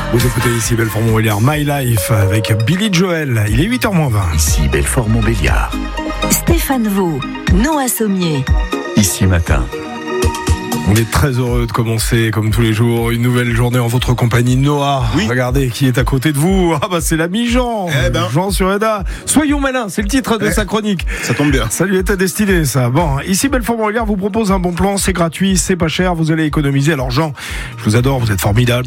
Vous écoutez ici Belfort-Montbéliard, My Life avec Billy Joel. Il est 8h20. Ici Belfort-Montbéliard. Stéphane Vaux, Noah Sommier. Ici Matin. On est très heureux de commencer, comme tous les jours, une nouvelle journée en votre compagnie. Noah, oui. Regardez qui est à côté de vous. Ah bah c'est l'ami Jean, Jean sur Eda. Soyons malins, c'est le titre de sa chronique. Ça tombe bien. Ça lui était destiné, ça. Bon, ici Belfort-Montbéliard vous propose un bon plan, c'est gratuit, c'est pas cher, vous allez économiser. Alors Jean, je vous adore, vous êtes formidable,